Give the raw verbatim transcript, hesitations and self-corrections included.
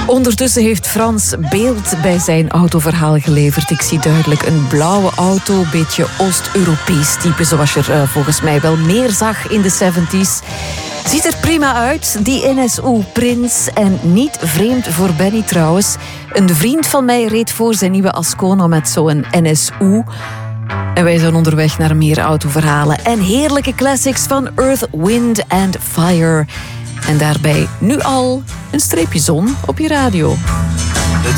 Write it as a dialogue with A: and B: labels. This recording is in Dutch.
A: Ondertussen heeft Frans beeld bij zijn autoverhaal geleverd. Ik zie duidelijk een blauwe auto, beetje Oost-Europees type, zoals je er uh, volgens mij wel meer zag in de zeventies. Ziet er prima uit, die N S U-prins. En niet vreemd voor Benny trouwens. Een vriend van mij reed voor zijn nieuwe Ascona met zo'n N S U. En wij zijn onderweg naar meer autoverhalen en heerlijke classics van Earth, Wind and Fire. En daarbij nu al een streepje zon op je radio.
B: Het